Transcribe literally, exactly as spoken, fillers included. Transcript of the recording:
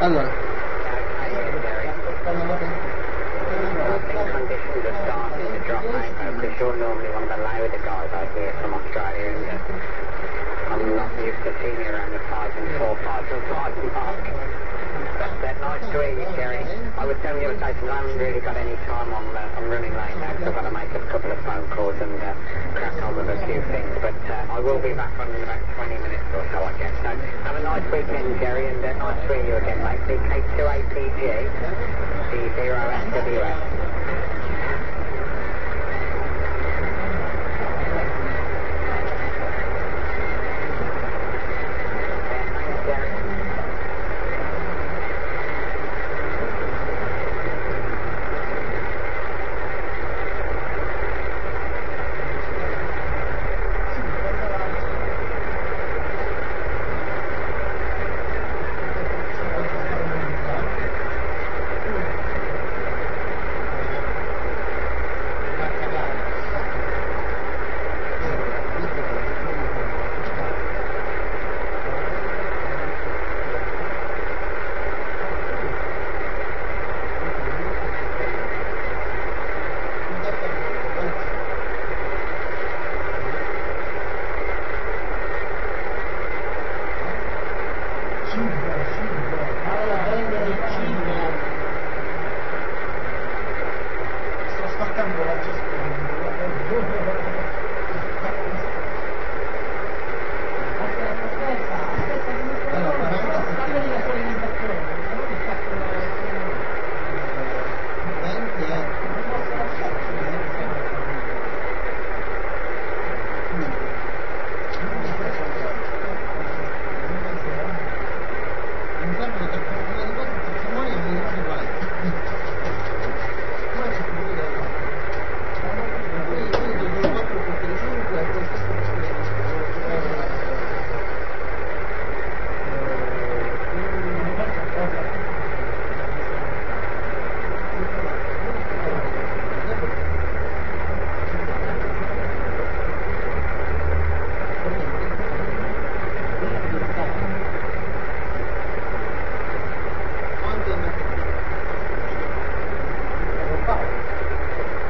Allora. I think conditions are starting to drop, mate, because you're normally one of the louder guys I hear from Australia, and uh, I'm not used to seeing you around the five and four, five and five mark. But nice to hear you, Kerry. I was telling you at Jason, I haven't really got any time on, uh, I'm running late now, so I've got to make a couple of phone calls and uh, crack on with a few things, but uh, I will be back on in about twenty minutes or so, I guess. So have a nice weekend, Jerry, and uh, nice to hear you again, mate. C K two A P G, C zero S W S.